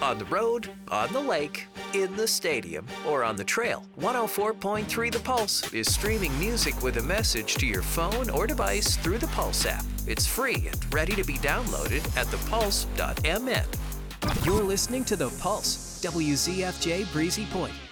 On the road, on the lake, in the stadium, or on the trail, 104.3 The Pulse is streaming music with a message to your phone or device through the Pulse app. It's free and ready to be downloaded at thepulse.mn. You're listening to The Pulse, WZFJ Breezy Point.